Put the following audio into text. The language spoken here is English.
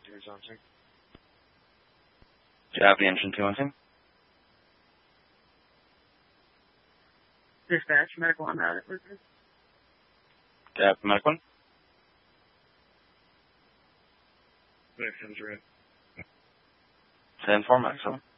Do you have the engine 212? Dispatch, medical on route. Do you have the medical one? Next one's red. 10-4, Maxwell.